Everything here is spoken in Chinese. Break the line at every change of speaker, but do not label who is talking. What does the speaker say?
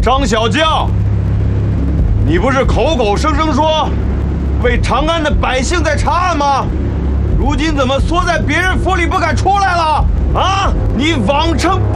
张小将，你不是口口声声说为长安的百姓在查案吗？如今怎么缩在别人府里不敢出来了？啊！你妄称